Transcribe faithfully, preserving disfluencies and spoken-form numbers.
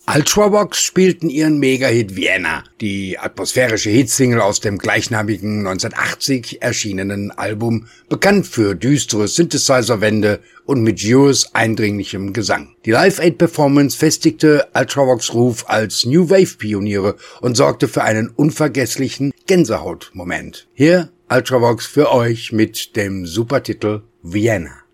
Ultravox spielten ihren Mega-Hit Vienna, die atmosphärische Hitsingle aus dem gleichnamigen neunzehnhundertachtzig erschienenen Album, bekannt für düstere Synthesizer-Wände und mit Jures eindringlichem Gesang. Die Live-Aid-Performance festigte Ultravox' Ruf als New Wave-Pioniere und sorgte für einen unvergesslichen Gänsehaut-Moment. Hier Ultravox für euch mit dem Supertitel Vienna.